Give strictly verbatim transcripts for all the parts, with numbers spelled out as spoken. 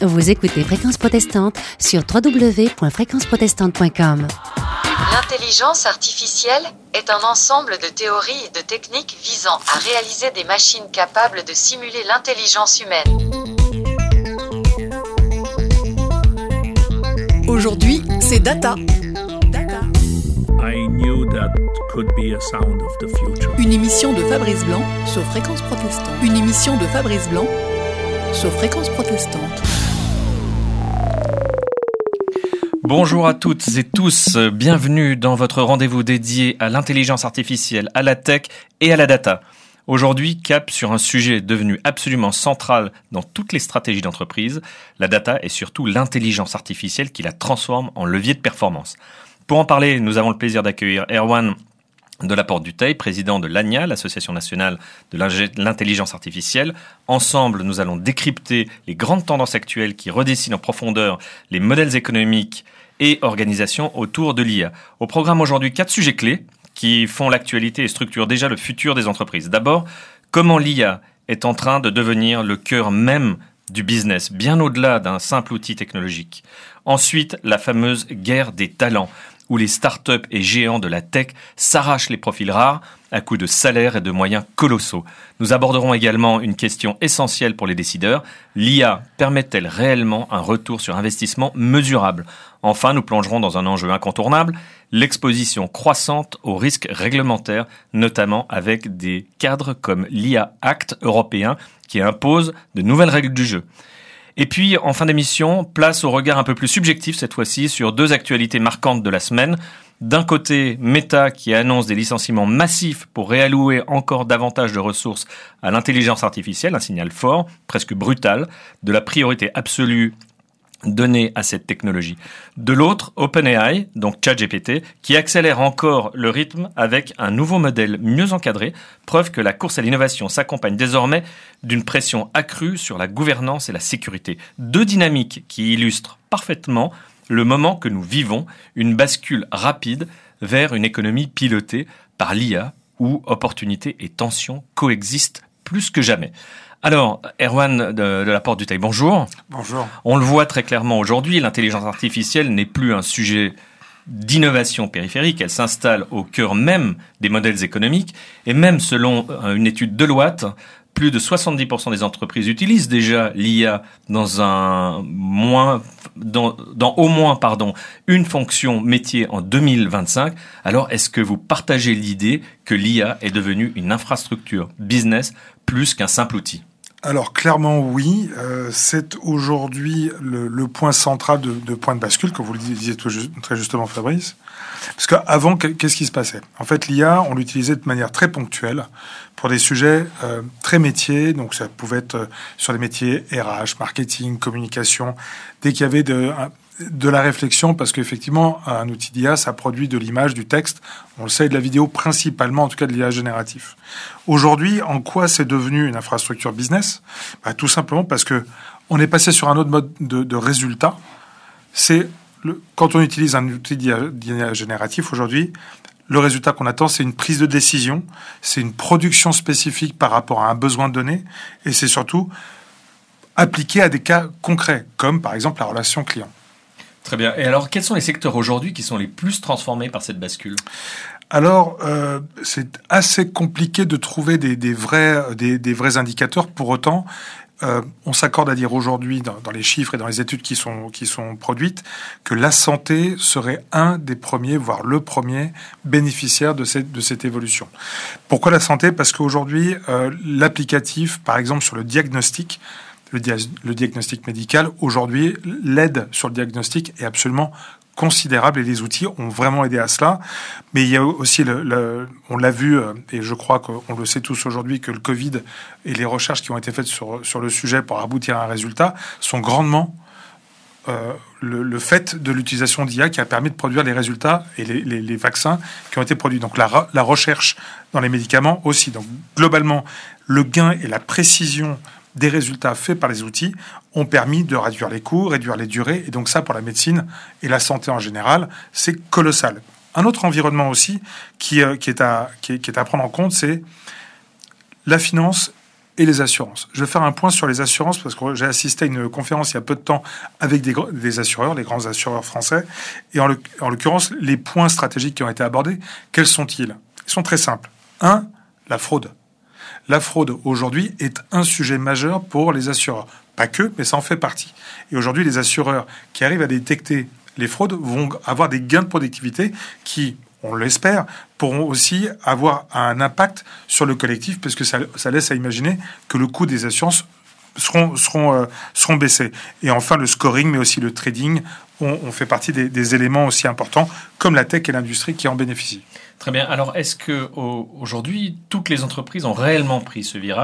Vous écoutez Fréquence Protestante sur w w w point fréquence protestante point com. L'intelligence artificielle est un ensemble de théories et de techniques visant à réaliser des machines capables de simuler l'intelligence humaine. Aujourd'hui, c'est Data. I knew that could be a sound of the future. Une émission de Fabrice Blanc sur Fréquence Protestante. Une émission de Fabrice Blanc sur Fréquence Protestante. Bonjour à toutes et tous, bienvenue dans votre rendez-vous dédié à l'intelligence artificielle, à la tech et à la data. Aujourd'hui, cap sur un sujet devenu absolument central dans toutes les stratégies d'entreprise, la data et surtout l'intelligence artificielle qui la transforme en levier de performance. Pour en parler, nous avons le plaisir d'accueillir Erwan de la Porte du Teil, président de l'A N I A, l'Association nationale de l'intelligence artificielle. Ensemble, nous allons décrypter les grandes tendances actuelles qui redessinent en profondeur les modèles économiques et organisations autour de l'I A. Au programme aujourd'hui, quatre sujets clés qui font l'actualité et structurent déjà le futur des entreprises. D'abord, comment l'I A est en train de devenir le cœur même du business, bien au-delà d'un simple outil technologique. Ensuite, la fameuse guerre des talents, où les startups et géants de la tech s'arrachent les profils rares à coups de salaires et de moyens colossaux. Nous aborderons également une question essentielle pour les décideurs. L'I A permet-elle réellement un retour sur investissement mesurable ? Enfin, nous plongerons dans un enjeu incontournable, l'exposition croissante aux risques réglementaires, notamment avec des cadres comme l'I A Act européen qui impose de nouvelles règles du jeu. Et puis, en fin d'émission, place au regard un peu plus subjectif cette fois-ci sur deux actualités marquantes de la semaine. D'un côté, Meta qui annonce des licenciements massifs pour réallouer encore davantage de ressources à l'intelligence artificielle, un signal fort, presque brutal, de la priorité absolue donnée à cette technologie. De l'autre, OpenAI, donc ChatGPT, qui accélère encore le rythme avec un nouveau modèle mieux encadré, preuve que la course à l'innovation s'accompagne désormais d'une pression accrue sur la gouvernance et la sécurité. Deux dynamiques qui illustrent parfaitement le moment que nous vivons, une bascule rapide vers une économie pilotée par l'I A où opportunités et tensions coexistent plus que jamais. Alors, Erwan de, de la Porte du Teil, bonjour. Bonjour. On le voit très clairement aujourd'hui, l'intelligence artificielle n'est plus un sujet d'innovation périphérique, elle s'installe au cœur même des modèles économiques et même selon une étude Deloitte, plus de soixante-dix pour cent des entreprises utilisent déjà l'I A dans un moins, dans, dans au moins, pardon, une fonction métier en deux mille vingt-cinq. Alors, est-ce que vous partagez l'idée que l'I A est devenue une infrastructure business plus qu'un simple outil ? Alors clairement oui, euh, c'est aujourd'hui le, le point central de, de point de bascule, comme vous le disiez très justement Fabrice. Parce qu'avant, qu'est-ce qui se passait ? En fait, l'I A, on l'utilisait de manière très ponctuelle pour des sujets euh, très métiers. Donc ça pouvait être sur les métiers R H, marketing, communication. Dès qu'il y avait de, de la réflexion, parce qu'effectivement, un outil d'I A, ça produit de l'image, du texte, on le sait, de la vidéo principalement, en tout cas de l'I A génératif. Aujourd'hui, en quoi c'est devenu une infrastructure business ? Bah, tout simplement parce que on est passé sur un autre mode de, de résultat. C'est le, quand on utilise un outil d'I A génératif aujourd'hui, le résultat qu'on attend, c'est une prise de décision, c'est une production spécifique par rapport à un besoin donné, et c'est surtout appliqué à des cas concrets, comme par exemple la relation client. Très bien. Et alors, quels sont les secteurs aujourd'hui qui sont les plus transformés par cette bascule ? Alors, euh, c'est assez compliqué de trouver des, des, vrais, des, des vrais indicateurs. Pour autant, euh, on s'accorde à dire aujourd'hui, dans, dans les chiffres et dans les études qui sont, qui sont produites, que la santé serait un des premiers, voire le premier bénéficiaire de cette, de cette évolution. Pourquoi la santé ? Parce qu'aujourd'hui, euh, l'applicatif, par exemple, sur le diagnostic, Le, dia- le diagnostic médical, aujourd'hui, l'aide sur le diagnostic est absolument considérable et les outils ont vraiment aidé à cela. Mais il y a aussi, le, le, on l'a vu, et je crois qu'on le sait tous aujourd'hui, que le Covid et les recherches qui ont été faites sur, sur le sujet pour aboutir à un résultat sont grandement euh, le, le fait de l'utilisation d'I A qui a permis de produire les résultats et les, les, les vaccins qui ont été produits. Donc la, la recherche dans les médicaments aussi. Donc globalement, le gain et la précision des résultats faits par les outils ont permis de réduire les coûts, réduire les durées. Et donc ça, pour la médecine et la santé en général, c'est colossal. Un autre environnement aussi qui, euh, qui, est à, qui, est, qui est à prendre en compte, c'est la finance et les assurances. Je vais faire un point sur les assurances parce que j'ai assisté à une conférence il y a peu de temps avec des, des assureurs, les grands assureurs français. Et en, le, en l'occurrence, les points stratégiques qui ont été abordés, quels sont-ils ? Ils sont très simples. Un, la fraude. La fraude, aujourd'hui, est un sujet majeur pour les assureurs. Pas que, mais ça en fait partie. Et aujourd'hui, les assureurs qui arrivent à détecter les fraudes vont avoir des gains de productivité qui, on l'espère, pourront aussi avoir un impact sur le collectif, parce que ça, ça laisse à imaginer que le coût des assurances seront, seront, euh, seront baissés. Et enfin, le scoring, mais aussi le trading, on, on fait partie des, des éléments aussi importants, comme la tech et l'industrie qui en bénéficient. Très bien. Alors, est-ce que aujourd'hui, toutes les entreprises ont réellement pris ce virage ?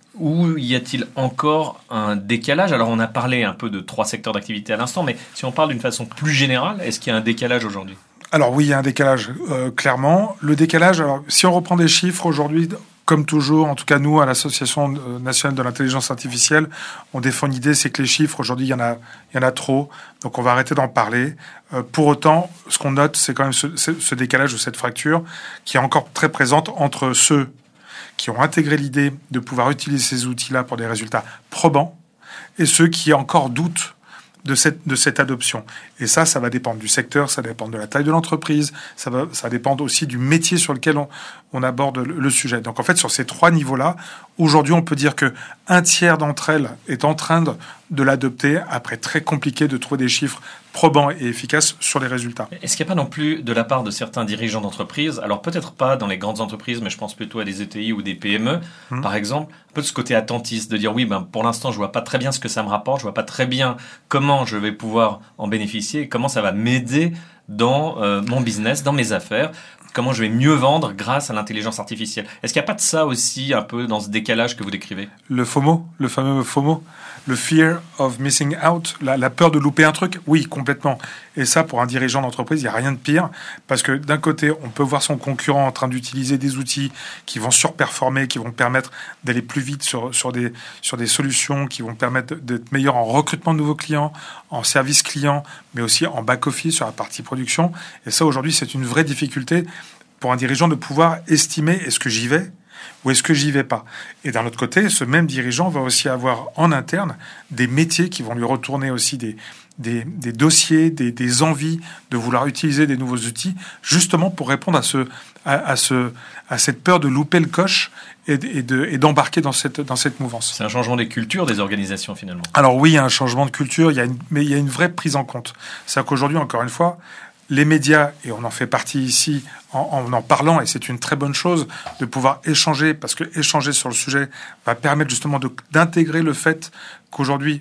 Ou y a-t-il encore un décalage ? Alors, on a parlé un peu de trois secteurs d'activité à l'instant, mais si on parle d'une façon plus générale, est-ce qu'il y a un décalage aujourd'hui ? Alors oui, il y a un décalage, euh, clairement. Le décalage, alors, si on reprend des chiffres aujourd'hui, comme toujours, en tout cas nous, à l'Association nationale de l'intelligence artificielle, on défend une idée, c'est que les chiffres, aujourd'hui, il y en a, il y en a trop, donc on va arrêter d'en parler. Euh, pour autant, ce qu'on note, c'est quand même ce, ce décalage ou cette fracture qui est encore très présente entre ceux qui ont intégré l'idée de pouvoir utiliser ces outils-là pour des résultats probants, et ceux qui encore doutent de cette, de cette adoption. Et ça, ça va dépendre du secteur, ça dépend de la taille de l'entreprise, ça va, ça dépend aussi du métier sur lequel on, on aborde le, le sujet. Donc en fait, sur ces trois niveaux-là, aujourd'hui, on peut dire que un tiers d'entre elles est en train de, de l'adopter. Après, très compliqué de trouver des chiffres probants et efficaces sur les résultats. Est-ce qu'il n'y a pas non plus de la part de certains dirigeants d'entreprise, alors peut-être pas dans les grandes entreprises, mais je pense plutôt à des E T I ou des P M E, mmh. par exemple, un peu de ce côté attentiste, de dire oui, ben, pour l'instant, je vois pas très bien ce que ça me rapporte, je vois pas très bien comment je vais pouvoir en bénéficier, et comment ça va m'aider dans euh, mon business, dans mes affaires, comment je vais mieux vendre grâce à l'intelligence artificielle. Est-ce qu'il n'y a pas de ça aussi un peu dans ce décalage que vous décrivez ? Le FOMO, le fameux FOMO, le fear of missing out, la, la peur de louper un truc, oui, complètement. Et ça, pour un dirigeant d'entreprise, il n'y a rien de pire, parce que d'un côté, on peut voir son concurrent en train d'utiliser des outils qui vont surperformer, qui vont permettre d'aller plus vite sur, sur, des, sur des solutions, qui vont permettre d'être meilleur en recrutement de nouveaux clients, en service client, mais aussi en back-office sur la partie production. Et ça, aujourd'hui, c'est une vraie difficulté pour un dirigeant de pouvoir estimer est-ce que j'y vais ou est-ce que j'y vais pas. Et d'un autre côté, ce même dirigeant va aussi avoir en interne des métiers qui vont lui retourner aussi des, des, des dossiers, des, des envies de vouloir utiliser des nouveaux outils, justement pour répondre à, ce, à, à, ce, à cette peur de louper le coche et, et, de, et d'embarquer dans cette, dans cette mouvance. C'est un changement des cultures des organisations finalement. Alors oui, il y a un changement de culture, il y a une, mais il y a une vraie prise en compte. C'est-à-dire qu'aujourd'hui, encore une fois, les médias, et on en fait partie ici en, en en parlant, et c'est une très bonne chose de pouvoir échanger, parce que échanger sur le sujet va permettre justement de, d'intégrer le fait qu'aujourd'hui,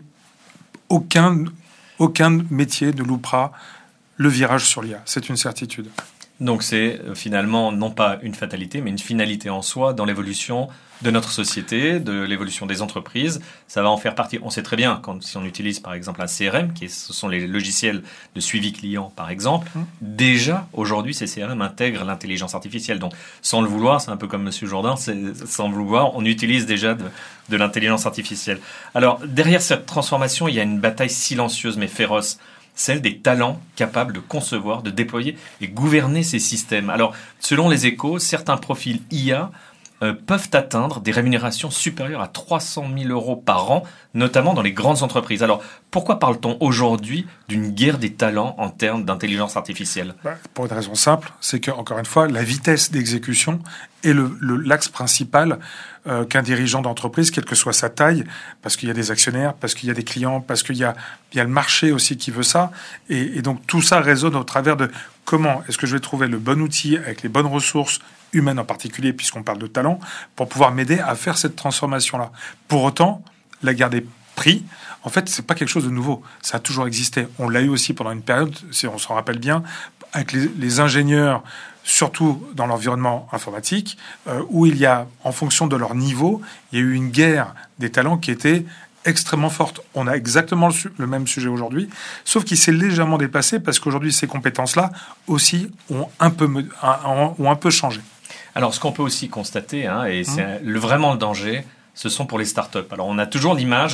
aucun, aucun métier ne loupera le virage sur l'I A. C'est une certitude. Donc c'est finalement non pas une fatalité, mais une finalité en soi dans l'évolution de notre société, de l'évolution des entreprises. Ça va en faire partie. On sait très bien, quand, si on utilise par exemple un C R M, qui est, ce sont les logiciels de suivi client par exemple, mmh. déjà aujourd'hui ces C R M intègrent l'intelligence artificielle. Donc sans le vouloir, c'est un peu comme Monsieur Jourdain, c'est, sans le vouloir, on utilise déjà de, de l'intelligence artificielle. Alors derrière cette transformation, il y a une bataille silencieuse mais féroce, celle des talents capables de concevoir, de déployer et gouverner ces systèmes. Alors, selon les Échos, certains profils I A euh, peuvent atteindre des rémunérations supérieures à trois cent mille euros par an, notamment dans les grandes entreprises. Alors, pourquoi parle-t-on aujourd'hui d'une guerre des talents en termes d'intelligence artificielle ? Bah, pour une raison simple, c'est que, encore une fois, la vitesse d'exécution est le, le, l'axe principal euh, qu'un dirigeant d'entreprise, quelle que soit sa taille, parce qu'il y a des actionnaires, parce qu'il y a des clients, parce qu'il y a, il y a le marché aussi qui veut ça. Et, et donc, tout ça résonne au travers de comment est-ce que je vais trouver le bon outil avec les bonnes ressources humaines en particulier, puisqu'on parle de talent, pour pouvoir m'aider à faire cette transformation-là. Pour autant, la guerre des prix, en fait, c'est pas quelque chose de nouveau. Ça a toujours existé. On l'a eu aussi pendant une période, si on s'en rappelle bien, avec les, les ingénieurs, surtout dans l'environnement informatique, euh, où il y a, en fonction de leur niveau, il y a eu une guerre des talents qui était extrêmement forte. On a exactement le, su- le même sujet aujourd'hui, sauf qu'il s'est légèrement déplacé parce qu'aujourd'hui, ces compétences-là aussi ont un peu, me- un, ont un peu changé. Alors, ce qu'on peut aussi constater, hein, et c'est mmh. le, vraiment le danger, ce sont pour les startups. Alors, on a toujours l'image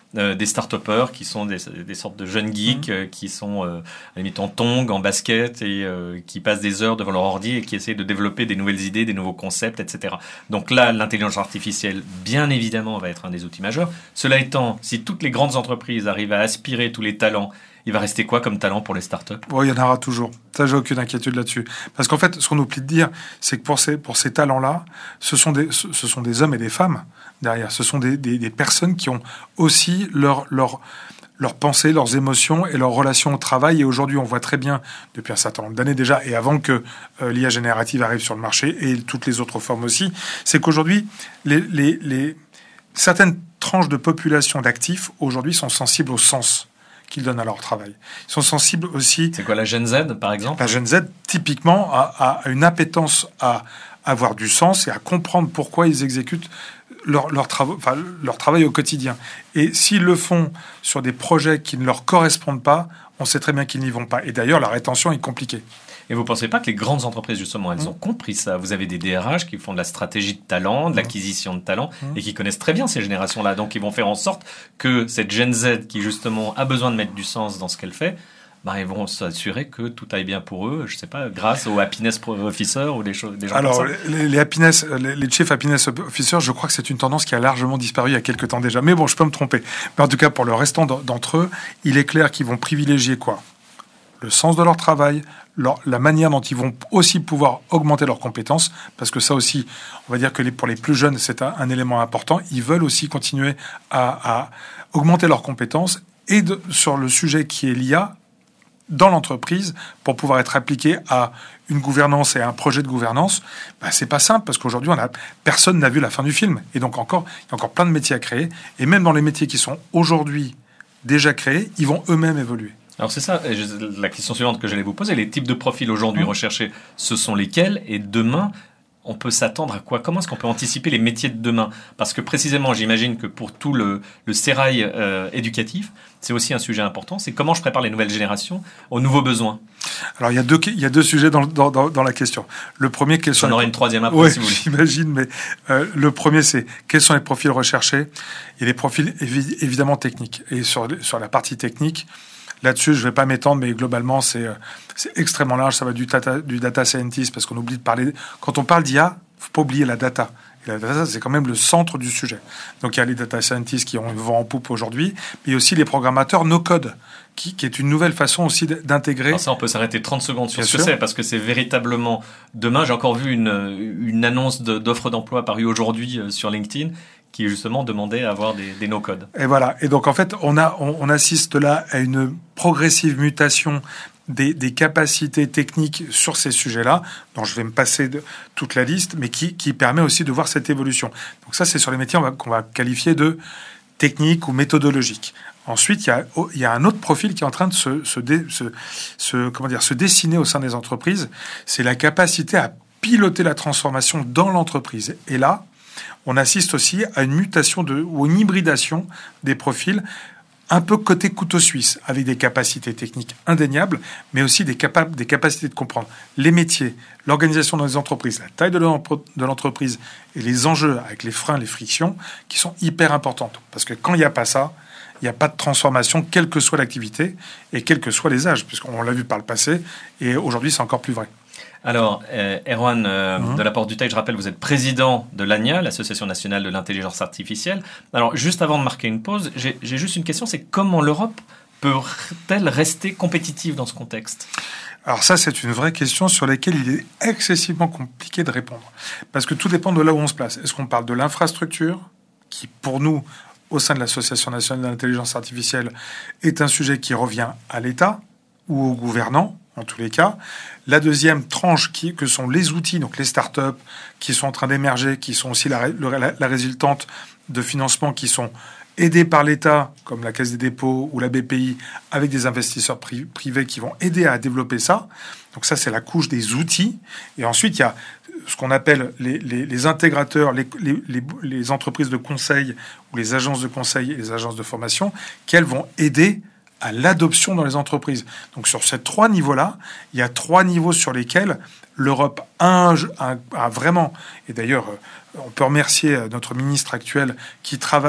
euh, des start-upers qui sont des, des sortes de jeunes geeks mmh. euh, qui sont euh, à la limite en tongs, en basket et euh, qui passent des heures devant leur ordi et qui essayent de développer des nouvelles idées, des nouveaux concepts, et cetera. Donc là, l'intelligence artificielle, bien évidemment, va être un des outils majeurs. Cela étant, si toutes les grandes entreprises arrivent à aspirer tous les talents, il va rester quoi comme talent pour les startups ? Bon, il y en aura toujours. Ça, j'ai aucune inquiétude là-dessus. Parce qu'en fait, ce qu'on oublie de dire, c'est que pour ces, pour ces talents-là, ce sont des, ce sont des hommes et des femmes derrière. Ce sont des, des, des personnes qui ont aussi leur, leur, leurs pensées, leurs émotions et leurs relations au travail. Et aujourd'hui, on voit très bien, depuis un certain nombre d'années déjà, et avant que euh, l'I A générative arrive sur le marché, et toutes les autres formes aussi, c'est qu'aujourd'hui, les, les, les, certaines tranches de population d'actifs, aujourd'hui, sont sensibles au sens qu'ils donnent à leur travail. Ils sont sensibles aussi... C'est quoi, la Gen Z, par exemple ? La Gen Z, typiquement, a, a une appétence à avoir du sens et à comprendre pourquoi ils exécutent leur, leur, travaux, enfin, leur travail au quotidien. Et s'ils le font sur des projets qui ne leur correspondent pas, on sait très bien qu'ils n'y vont pas. Et d'ailleurs, la rétention est compliquée. Et vous ne pensez pas que les grandes entreprises, justement, elles mmh. ont compris ça ? Vous avez des D R H qui font de la stratégie de talent, de l'acquisition de talent, mmh. et qui connaissent très bien ces générations-là. Donc, ils vont faire en sorte que cette Gen Z, qui justement a besoin de mettre du sens dans ce qu'elle fait, bah, ils vont s'assurer que tout aille bien pour eux, je ne sais pas, grâce aux happiness officers ou des choses, des gens Alors, comme ça. les, les happiness, les, les chief happiness officers, je crois que c'est une tendance qui a largement disparu il y a quelques temps déjà. Mais bon, je peux me tromper. Mais en tout cas, pour le restant d'entre eux, il est clair qu'ils vont privilégier quoi ? Le sens de leur travail, leur, la manière dont ils vont aussi pouvoir augmenter leurs compétences, parce que ça aussi, on va dire que les, pour les plus jeunes, c'est un, un élément important. Ils veulent aussi continuer à, à augmenter leurs compétences et de, sur le sujet qui est l'I A dans l'entreprise pour pouvoir être appliqué à une gouvernance et à un projet de gouvernance. Ben, c'est pas simple parce qu'aujourd'hui, on a, personne n'a vu la fin du film. Et donc encore, il y a encore plein de métiers à créer. Et même dans les métiers qui sont aujourd'hui déjà créés, ils vont eux-mêmes évoluer. Alors c'est ça, la question suivante que j'allais vous poser. Les types de profils aujourd'hui mmh. recherchés, ce sont lesquels ? Et demain, on peut s'attendre à quoi ? Comment est-ce qu'on peut anticiper les métiers de demain ? Parce que précisément, j'imagine que pour tout le, le sérail euh, éducatif, c'est aussi un sujet important. C'est comment je prépare les nouvelles générations aux nouveaux besoins. Alors il y a deux, il y a deux sujets dans, dans, dans, dans la question. Le premier, quels sont... J'en aurai une troisième après, ouais, si vous voulez. J'imagine, mais euh, le premier, c'est quels sont les profils recherchés ? Il y a des profils évi- évidemment techniques. Et sur, sur la partie technique, là-dessus, je ne vais pas m'étendre, mais globalement, c'est, c'est extrêmement large. Ça va du data, du data scientist, parce qu'on oublie de parler... Quand on parle d'I A, il ne faut pas oublier la data. Et la data, c'est quand même le centre du sujet. Donc, il y a les data scientists qui ont vent en poupe aujourd'hui, mais aussi les programmateurs no-code, qui, qui est une nouvelle façon aussi d'intégrer... Alors ça, on peut s'arrêter trente secondes sur Bien ce sûr. que c'est, parce que c'est véritablement... Demain, j'ai encore vu une, une annonce de, d'offre d'emploi parue aujourd'hui sur LinkedIn, qui justement demandait à avoir des, des no-codes. Et voilà. Et donc, en fait, on, a, on, on assiste là à une progressive mutation des, des capacités techniques sur ces sujets-là, dont je vais me passer de toute la liste, mais qui, qui permet aussi de voir cette évolution. Donc ça, c'est sur les métiers on va, qu'on va qualifier de techniques ou méthodologiques. Ensuite, il y a, il y a un autre profil qui est en train de se, se, dé, se, se, comment dire, se dessiner au sein des entreprises. C'est la capacité à piloter la transformation dans l'entreprise. Et là, on assiste aussi à une mutation de, ou une hybridation des profils, un peu côté couteau suisse, avec des capacités techniques indéniables, mais aussi des, capa- des capacités de comprendre les métiers, l'organisation dans les entreprises, la taille de, l'empre- de l'entreprise et les enjeux avec les freins, les frictions, qui sont hyper importantes. Parce que quand il n'y a pas ça, il n'y a pas de transformation, quelle que soit l'activité et quels que soient les âges, puisqu'on l'a vu par le passé, et aujourd'hui c'est encore plus vrai. Alors, euh, Erwan euh, mmh. de la Porte du Teil, je rappelle, vous êtes président de l'A N I A, l'Association nationale de l'intelligence artificielle. Alors, juste avant de marquer une pause, j'ai, j'ai juste une question, c'est comment l'Europe peut-elle rester compétitive dans ce contexte ? Alors ça, c'est une vraie question sur laquelle il est excessivement compliqué de répondre. Parce que tout dépend de là où on se place. Est-ce qu'on parle de l'infrastructure, qui pour nous, au sein de l'Association nationale de l'intelligence artificielle, est un sujet qui revient à l'État ou aux gouvernants, en tous les cas. La deuxième tranche, qui, que sont les outils, donc les startups, qui sont en train d'émerger, qui sont aussi la, la, la résultante de financements qui sont aidés par l'État, comme la Caisse des dépôts ou la B P I, avec des investisseurs pri- privés qui vont aider à développer ça. Donc ça, c'est la couche des outils. Et ensuite, il y a ce qu'on appelle les, les, les intégrateurs, les, les, les, les entreprises de conseil ou les agences de conseil et les agences de formation, qui, elles, vont aider à l'adoption dans les entreprises. Donc sur ces trois niveaux-là, il y a trois niveaux sur lesquels l'Europe a, un, a, a vraiment, et d'ailleurs on peut remercier notre ministre actuel qui travaille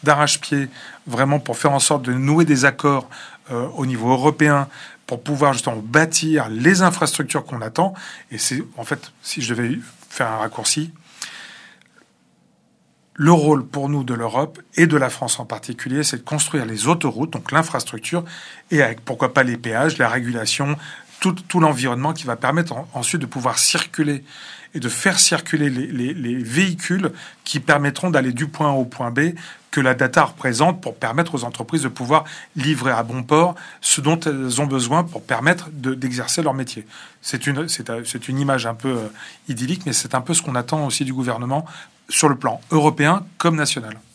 d'arrache-pied, vraiment pour faire en sorte de nouer des accords euh, au niveau européen, pour pouvoir justement bâtir les infrastructures qu'on attend. Et c'est, en fait, si je devais faire un raccourci, le rôle pour nous de l'Europe et de la France en particulier, c'est de construire les autoroutes, donc l'infrastructure, et avec, pourquoi pas, les péages, la régulation, tout, tout l'environnement qui va permettre en, ensuite de pouvoir circuler et de faire circuler les, les, les véhicules qui permettront d'aller du point A au point B, que la data représente pour permettre aux entreprises de pouvoir livrer à bon port ce dont elles ont besoin pour permettre de, d'exercer leur métier. C'est une, c'est, c'est une image un peu euh, idyllique, mais c'est un peu ce qu'on attend aussi du gouvernement sur le plan européen comme national.